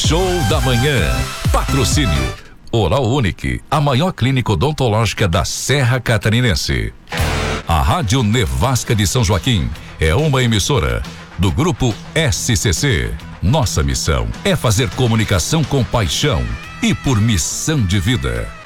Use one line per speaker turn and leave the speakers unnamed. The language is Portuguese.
Show da Manhã. Patrocínio Oral Unique, a maior clínica odontológica da Serra Catarinense. A Rádio Nevasca de São Joaquim é uma emissora do Grupo SCC. Nossa missão é fazer comunicação com paixão e por missão de vida.